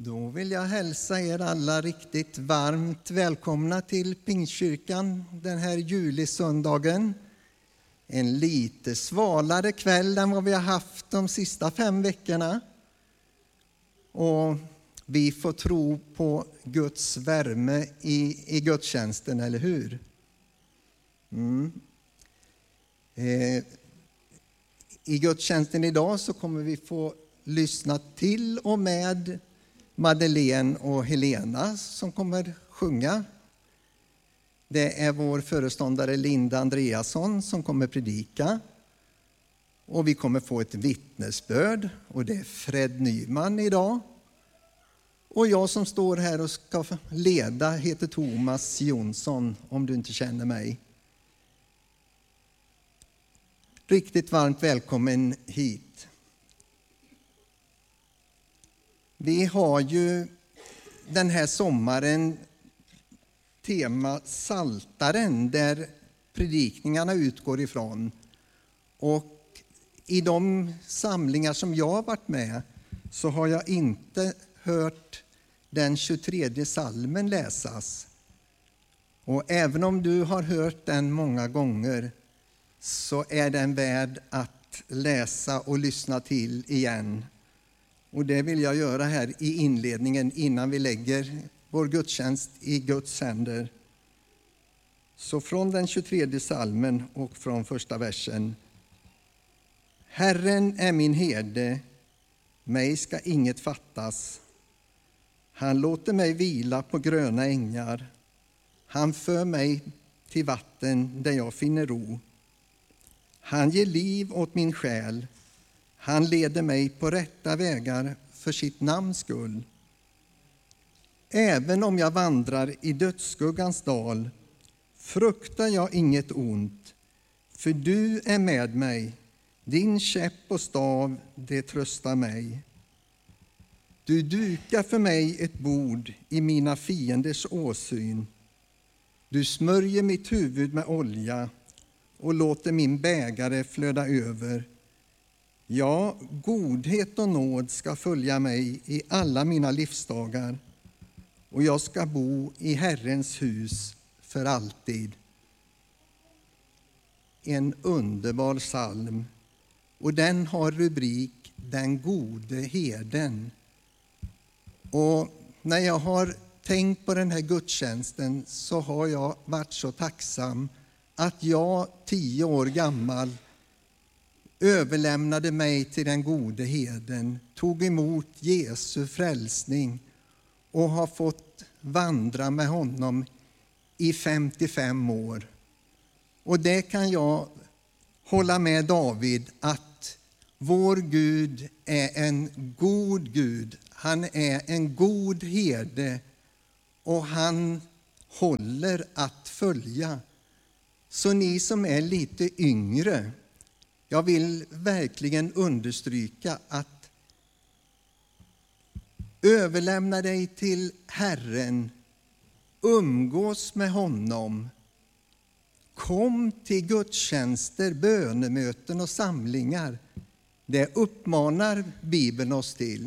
Då vill jag hälsa er alla riktigt varmt välkomna till Pingstkyrkan den här julisöndagen. En lite svalare kväll än vad vi har haft de sista 5 veckorna. Och vi får tro på Guds värme i gudstjänsten, eller hur? I gudstjänsten idag så kommer vi få lyssna till och med Madeleine och Helena som kommer sjunga. Det är vår föreståndare Linda Andreasson som kommer predika. Och vi kommer få ett vittnesbörd, och det är Fred Nyman idag. Och jag som står här och ska leda heter Thomas Jonsson, om du inte känner mig. Riktigt varmt välkommen hit. Vi har ju den här sommaren tema Saltaren, där predikningarna utgår ifrån. Och i de samlingar som jag har varit med så har jag inte hört den 23 salmen läsas. Och även om du har hört den många gånger så är den värd att läsa och lyssna till igen. Och det vill jag göra här i inledningen innan vi lägger vår gudstjänst i Guds händer. Så från den 23 salmen och från första versen. Herren är min herde, mig ska inget fattas. Han låter mig vila på gröna ängar. Han för mig till vatten där jag finner ro. Han ger liv åt min själ. Han leder mig på rätta vägar för sitt namns skull. Även om jag vandrar i dödsskuggans dal fruktar jag inget ont, för du är med mig. Din käpp och stav, det tröstar mig. Du dukar för mig ett bord i mina fienders åsyn. Du smörjer mitt huvud med olja och låter min bägare flöda över. Ja, godhet och nåd ska följa mig i alla mina livsdagar, och jag ska bo i Herrens hus för alltid. En underbar psalm, och den har rubrik Den gode herden. Och när jag har tänkt på den här gudstjänsten så har jag varit så tacksam att jag 10 år gammal överlämnade mig till den gode herden, tog emot Jesu frälsning och har fått vandra med honom i 55 år. Och det kan jag hålla med David att vår Gud är en god Gud. Han är en god herde och han håller att följa. Så ni som är lite yngre, jag vill verkligen understryka att överlämna dig till Herren, umgås med honom, kom till gudstjänster, bönemöten och samlingar. Det uppmanar Bibeln oss till.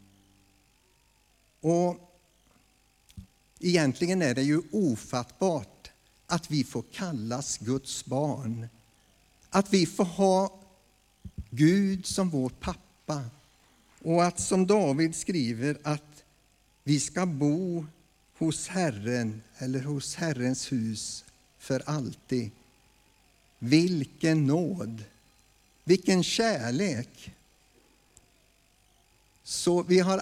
Och egentligen är det ju ofattbart att vi får kallas Guds barn. Att vi får ha Gud som vår pappa. Och att som David skriver att vi ska bo hos Herren eller hos Herrens hus för alltid. Vilken nåd, vilken kärlek. Så vi har